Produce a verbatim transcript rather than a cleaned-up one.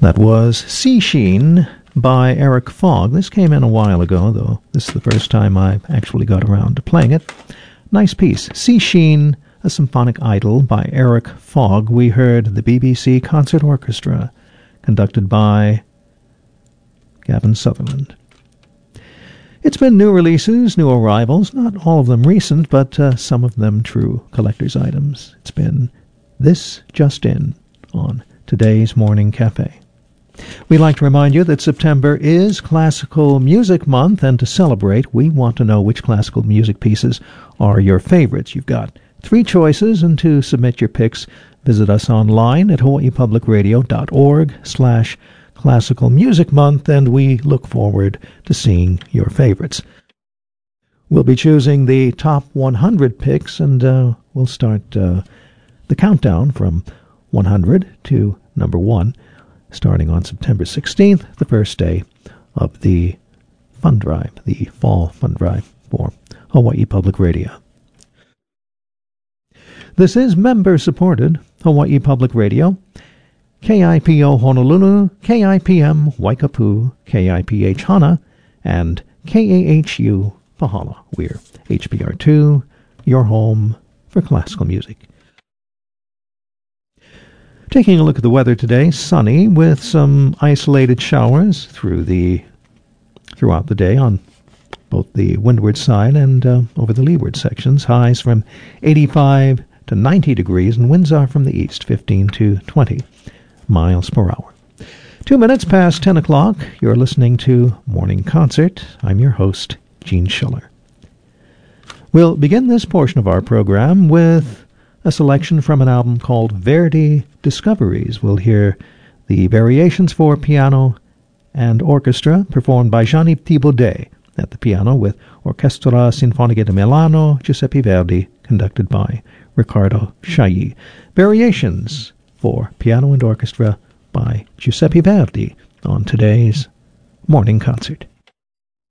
That was Sea Sheen by Eric Fogg. This came in a while ago, though this is the first time I actually got around to playing it. Nice piece. Sea Sheen, a symphonic idyll by Eric Fogg. We heard the B B C Concert Orchestra, conducted by Gavin Sutherland. It's been new releases, new arrivals, not all of them recent, but uh, some of them true collector's items. It's been This Just In on today's Morning Cafe. We'd like to remind you that September is Classical Music Month, and to celebrate, we want to know which classical music pieces are your favorites. You've got three choices, and to submit your picks, visit us online at hawaii public radio dot org slash Classical Music Month, and we look forward to seeing your favorites. We'll be choosing the top one hundred picks, and uh, we'll start uh, the countdown from one hundred to number one, starting on September sixteenth, the first day of the fund drive, the fall fund drive for Hawaii Public Radio. This is member-supported Hawaii Public Radio, K I P O Honolulu, K I P M Waikapu, K I P H Hana, and K A H U Pahala. We're H B R two, your home for classical music. Taking a look at the weather today, sunny with some isolated showers through the throughout the day on both the windward side and uh, over the leeward sections. Highs from eighty-five to ninety degrees, and winds are from the east, fifteen to twenty miles per hour. Two minutes past ten o'clock, you're listening to Morning Concert. I'm your host, Gene Schiller. We'll begin this portion of our program with a selection from an album called Verdi Discoveries. We'll hear the variations for piano and orchestra performed by Jean-Yves Thibaudet at the piano with Orchestra Sinfonica di Milano, Giuseppe Verdi, conducted by Riccardo Chailly. Variations for piano and orchestra by Giuseppe Verdi on today's Morning Concert.